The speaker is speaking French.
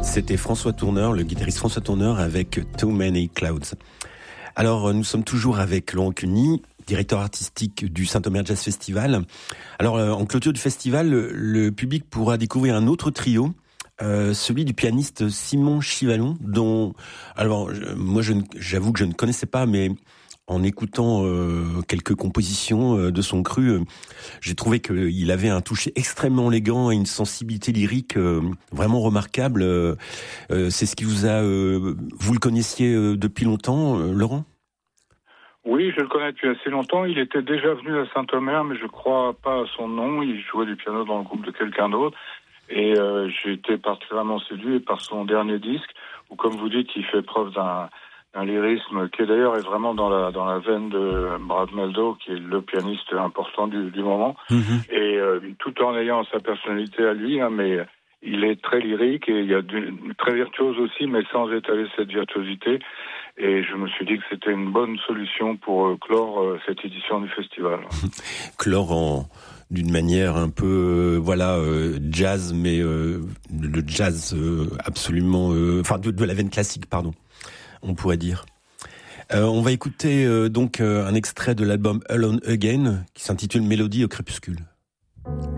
C'était François Tourneur, le guitariste François Tourneur avec Too Many Clouds. Alors, nous sommes toujours avec Laurent Cuny, directeur artistique du Saint-Omer Jazz Festival. Alors, en clôture du festival, le public pourra découvrir un autre trio, celui du pianiste Simon Chivalon, dont, alors, moi, j'avoue que je ne connaissais pas, mais en écoutant quelques compositions de son cru, j'ai trouvé qu'il avait un toucher extrêmement élégant et une sensibilité lyrique vraiment remarquable. C'est ce qui vous a... vous le connaissiez depuis longtemps, Laurent ? Oui, je le connais depuis assez longtemps. Il était déjà venu à Saint-Omer, mais je crois pas à son nom. Il jouait du piano dans le groupe de quelqu'un d'autre. Et j'ai été particulièrement séduit par son dernier disque, où, comme vous dites, il fait preuve d'un lyrisme qui d'ailleurs est vraiment dans la veine de Brad Mehldau, qui est le pianiste important du moment. Mm-hmm. Et tout en ayant sa personnalité à lui, hein, mais il est très lyrique et il y a très virtuose aussi, mais sans étaler cette virtuosité. Et je me suis dit que c'était une bonne solution pour clore cette édition du festival. Clore d'une manière un peu jazz, mais le jazz absolument, de la veine classique, pardon, on pourrait dire. On va écouter donc un extrait de l'album Alone Again qui s'intitule Mélodie au crépuscule.